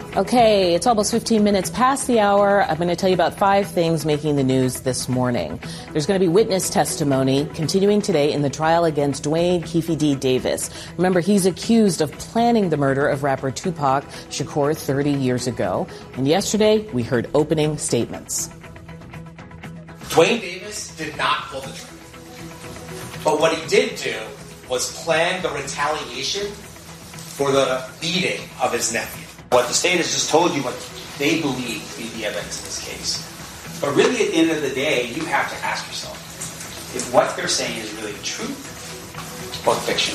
Okay, it's almost 15 minutes past the hour. I'm going to tell you about 5 things making the news this morning. There's going to be witness testimony continuing today in the trial against Duane Keffe D. Davis. Remember, he's accused of planning the murder of rapper Tupac Shakur 30 years ago. And yesterday, we heard opening statements. Duane Davis did not pull the trigger. But what he did do was plan the retaliation for the beating of his nephew. What the state has just told you what they believe to be the evidence in this case. But really, at the end of the day, you have to ask yourself if what they're saying is really the truth or fiction.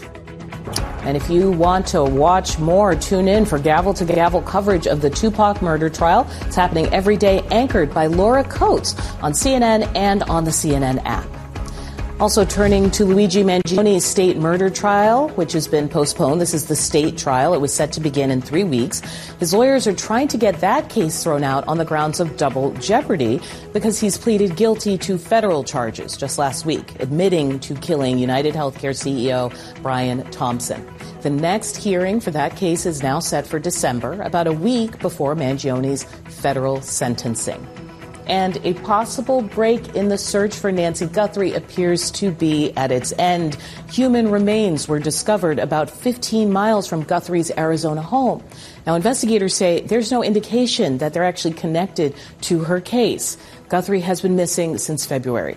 And if you want to watch more, tune in for gavel-to-gavel coverage of the Tupac murder trial. It's happening every day, anchored by Laura Coates on CNN and on the CNN app. Also turning to Luigi Mangioni's state murder trial, which has been postponed. This is the state trial. It was set to begin in 3 weeks. His lawyers are trying to get that case thrown out on the grounds of double jeopardy because he's pleaded guilty to federal charges just last week, admitting to killing United Healthcare CEO Brian Thompson. The next hearing for that case is now set for December, about a week before Mangioni's federal sentencing. And a possible break in the search for Nancy Guthrie appears to be at its end. Human remains were discovered about 15 miles from Guthrie's Arizona home. Now, investigators say there's no indication that they're actually connected to her case. Guthrie has been missing since February.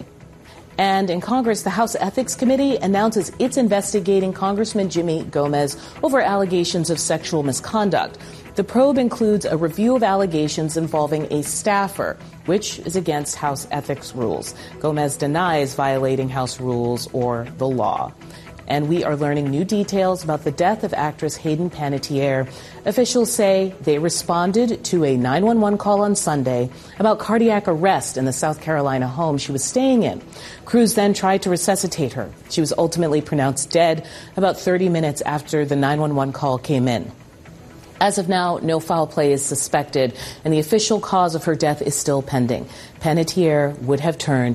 And in Congress, the House Ethics Committee announces it's investigating Congressman Jimmy Gomez over allegations of sexual misconduct. The probe includes a review of allegations involving a staffer, which is against House ethics rules. Gomez denies violating House rules or the law. And we are learning new details about the death of actress Hayden Panettiere. Officials say they responded to a 911 call on Sunday about cardiac arrest in the South Carolina home she was staying in. Crews then tried to resuscitate her. She was ultimately pronounced dead about 30 minutes after the 911 call came in. As of now, no foul play is suspected, and the official cause of her death is still pending. Panettiere would have turned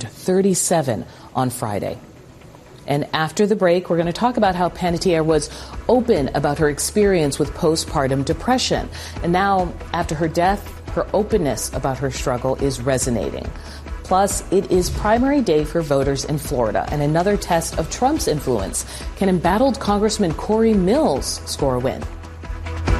37 on Friday. And after the break, we're going to talk about how Panettiere was open about her experience with postpartum depression. And now, after her death, her openness about her struggle is resonating. Plus, it is primary day for voters in Florida, and another test of Trump's influence. Can embattled Congressman Corey Mills score a win?